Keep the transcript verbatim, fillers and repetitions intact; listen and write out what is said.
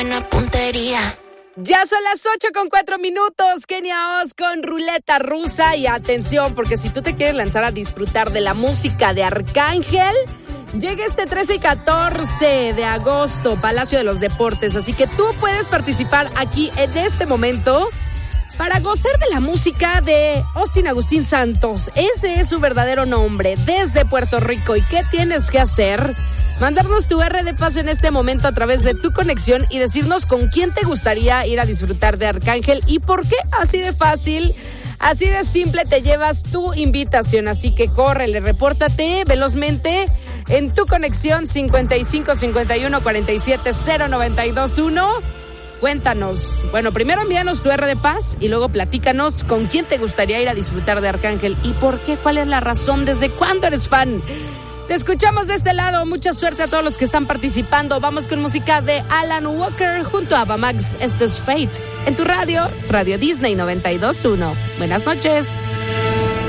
Una puntería. Ya son las ocho con cuatro minutos, Kenia Os con Ruleta Rusa. Y atención, porque si tú te quieres lanzar a disfrutar de la música de Arcángel, llega este trece y catorce de agosto, Palacio de los Deportes. Así que tú puedes participar aquí en este momento para gozar de la música de Austin Agustín Santos. Ese es su verdadero nombre, desde Puerto Rico. ¿Y qué tienes que hacer? Mandarnos tu R de paso en este momento a través de tu conexión y decirnos con quién te gustaría ir a disfrutar de Arcángel y por qué. Así de fácil, así de simple te llevas tu invitación. Así que córrele, repórtate velozmente en tu conexión cincuenta y cinco cincuenta y uno cuarenta y siete cero noventa y dos uno. Cuéntanos. Bueno, primero envíanos tu R de paz y luego platícanos con quién te gustaría ir a disfrutar de Arcángel y por qué, cuál es la razón, desde cuándo eres fan. Te escuchamos de este lado. Mucha suerte a todos los que están participando. Vamos con música de Alan Walker junto a Avamax. Esto es Fate en tu radio, Radio Disney noventa y dos punto uno. Buenas noches.